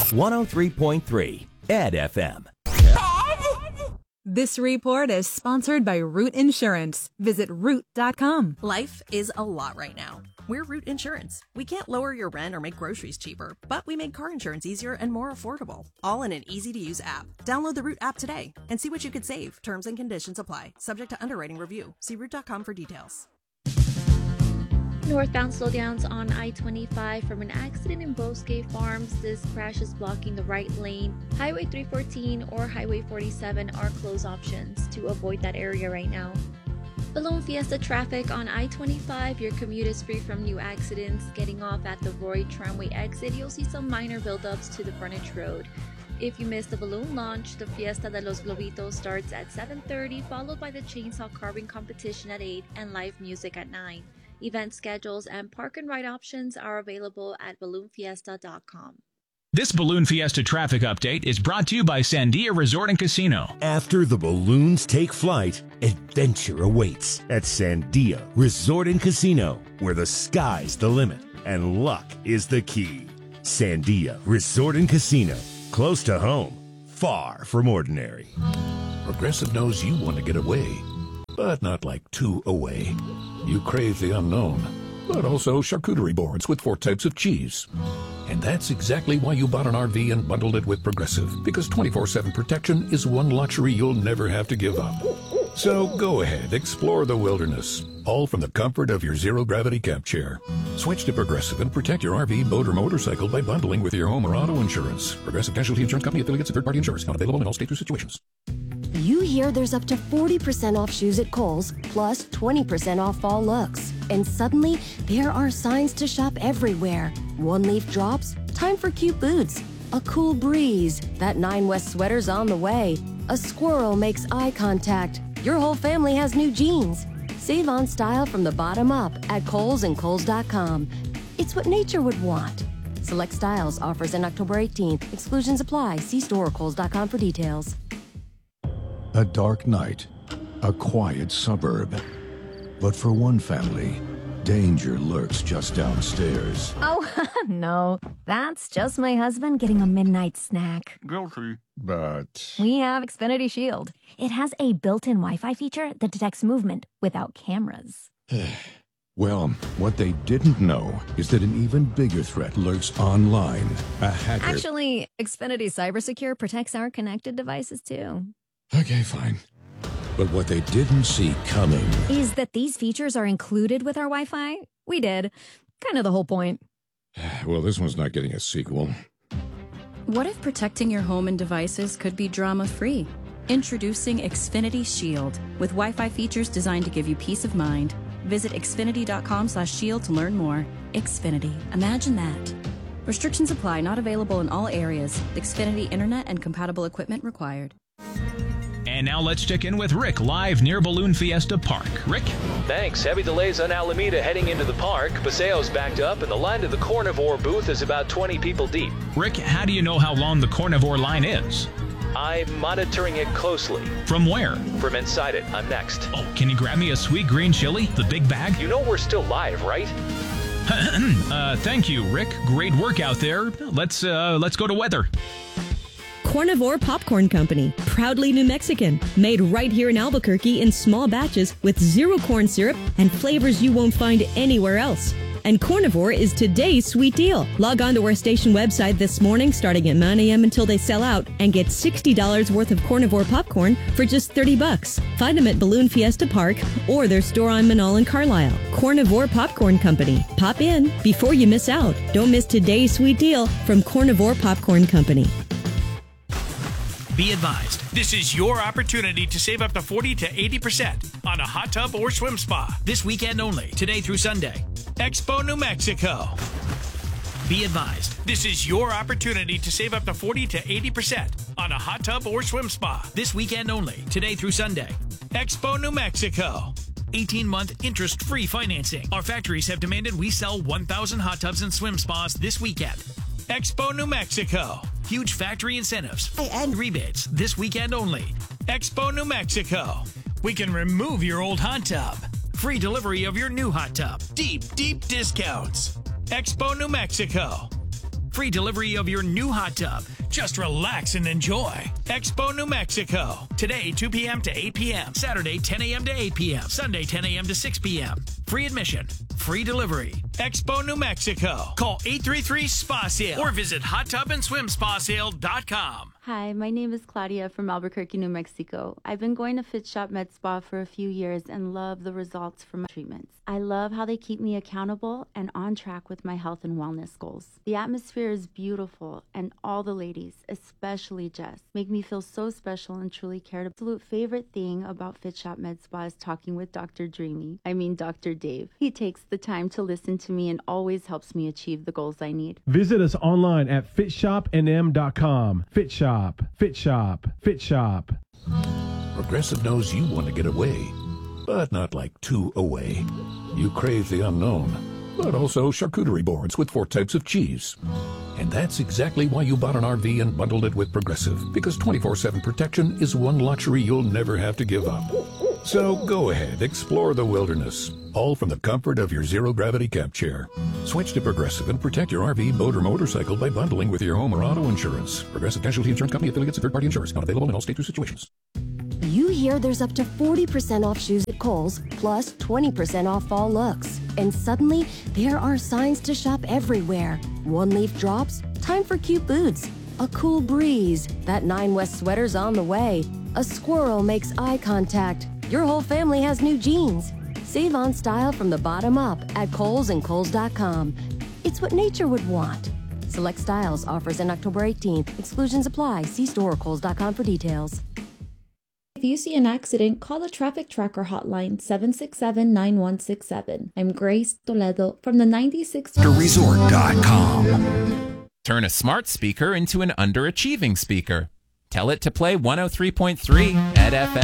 103.3 Ed FM. This report is sponsored by Root Insurance. Visit root.com. Life is a lot right now. We're Root Insurance. We can't lower your rent or make groceries cheaper, but we made car insurance easier and more affordable. All in an easy-to-use app. Download the Root app today and see what you could save. Terms and conditions apply. Subject to underwriting review. See root.com for details. Northbound slowdowns on I-25 from an accident in Bosque Farms. This crash is blocking the right lane. Highway 314 or Highway 47 are closed options to avoid that area right now. Balloon Fiesta traffic on I-25. Your commute is free from new accidents. Getting off at the Roy Tramway exit, you'll see some minor buildups to the frontage road. If you missed the balloon launch, the Fiesta de los Globitos starts at 7:30, followed by the chainsaw carving competition at 8 and live music at 9. Event schedules and park and ride options are available at balloonfiesta.com. This Balloon Fiesta traffic update is brought to you by Sandia Resort and Casino. After the balloons take flight, adventure awaits at Sandia Resort and Casino, where the sky's the limit and luck is the key. Sandia Resort and Casino, close to home, far from ordinary. Progressive knows you want to get away, but not like too away. You crave the unknown, but also charcuterie boards with 4 types of cheese. And that's exactly why you bought an RV and bundled it with Progressive, because 24/7 protection is one luxury you'll never have to give up. So go ahead, explore the wilderness, all from the comfort of your zero-gravity camp chair. Switch to Progressive and protect your RV, boat, or motorcycle by bundling with your home or auto insurance. Progressive Casualty Insurance Company, affiliates, and third-party insurers. Not available in all states or situations. You hear there's up to 40% off shoes at Kohl's, plus 20% off fall looks. And suddenly, there are signs to shop everywhere. One leaf drops, time for cute boots. A cool breeze, that 9 West sweater's on the way. A squirrel makes eye contact. Your whole family has new jeans. Save on style from the bottom up at Kohl's and Kohl's.com. It's what nature would want. Select styles, offers in October 18th. Exclusions apply. See store or Kohl's.com for details. A dark night, a quiet suburb. But for one family, danger lurks just downstairs. Oh, no. That's just my husband getting a midnight snack. Guilty. But We have Xfinity Shield. It has a built-in Wi-Fi feature that detects movement without cameras. well, what they didn't know is that an even bigger threat lurks online. A hacker. Actually, Xfinity CyberSecure protects our connected devices, too. Okay, fine. But what they didn't see coming is that these features are included with our Wi-Fi. We did. Kind of the whole point. Well, this one's not getting a sequel. What if protecting your home and devices could be drama-free? Introducing Xfinity Shield, with Wi-Fi features designed to give you peace of mind. Visit xfinity.com/shield to learn more. Xfinity. Imagine that. Restrictions apply. Not available in all areas. Xfinity Internet and compatible equipment required. And now let's check in with Rick, live near Balloon Fiesta Park. Rick? Thanks. Heavy delays on Alameda heading into the park. Paseo's backed up, and the line to the Carnivore booth is about 20 people deep. Rick, how do you know how long the Carnivore line is? I'm monitoring it closely. From where? From inside it. I'm next. Oh, can you grab me a sweet green chili? The big bag? You know we're still live, right? Thank you, Rick. Great work out there. Let's go to weather. Carnivore Popcorn Company, proudly New Mexican, made right here in Albuquerque in small batches with zero corn syrup and flavors you won't find anywhere else. And Carnivore is today's sweet deal. Log on to our station website this morning starting at 9 a.m. until they sell out and get $60 worth of Carnivore popcorn for just $30. Find them at Balloon Fiesta Park or their store on Manal and Carlisle. Carnivore Popcorn Company. Pop in before you miss out. Don't miss today's sweet deal from Carnivore Popcorn Company. Be advised, this is your opportunity to save up to 40 to 80% on a hot tub or swim spa. This weekend only, today through Sunday. Expo New Mexico. Be advised, this is your opportunity to save up to 40 to 80% on a hot tub or swim spa. This weekend only, today through Sunday. Expo New Mexico. 18-month interest-free financing. Our factories have demanded we sell 1,000 hot tubs and swim spas this weekend. Expo New Mexico. Huge factory incentives and rebates this weekend only. Expo New Mexico. We can remove your old hot tub. Free delivery of your new hot tub. Deep, deep discounts. Expo New Mexico. Free delivery of your new hot tub. Just relax and enjoy. Expo New Mexico. Today, 2 p.m. to 8 p.m. Saturday, 10 a.m. to 8 p.m. Sunday, 10 a.m. to 6 p.m. Free admission. Free delivery. Expo New Mexico. Call 833-SPA-SALE or visit hottubandSwimSpaSale.com. Hi, my name is Claudia from Albuquerque, New Mexico. I've been going to Fit Shop Med Spa for a few years and love the results from my treatments. I love how they keep me accountable and on track with my health and wellness goals. The atmosphere is beautiful, and all the ladies, especially Jess, make me feel so special and truly cared. Absolute favorite thing about Fit Shop Med Spa is talking with Dr. Dr. Dave. He takes the time to listen to me and always helps me achieve the goals I need. Visit us online at fitshopnm.com. Fit Shop, Fit Shop, Fit Shop. Progressive knows you want to get away, but not like 2 away. You crave the unknown, but also charcuterie boards with 4 types of cheese. And that's exactly why you bought an RV and bundled it with Progressive, because 24/7 protection is one luxury you'll never have to give up. So go ahead, explore the wilderness, all from the comfort of your zero-gravity camp chair. Switch to Progressive and protect your RV, boat, or motorcycle by bundling with your home or auto insurance. Progressive Casualty Insurance Company, affiliates, and third-party insurers. Not available in all states or situations. You hear there's up to 40% off shoes at Kohl's, plus 20% off fall looks. And suddenly, there are signs to shop everywhere. One-leaf drops, time for cute boots. A cool breeze, that 9 West sweater's on the way. A squirrel makes eye contact. Your whole family has new jeans. Save on style from the bottom up at Kohl's and Kohl's.com. It's what nature would want. Select styles, offers in October 18th. Exclusions apply. See store or Kohl's.com for details. If you see an accident, call the Traffic Tracker hotline 767-9167. I'm Grace Toledo from the 96. Resort.com. Turn a smart speaker into an underachieving speaker. Tell it to play 103.3 at FM.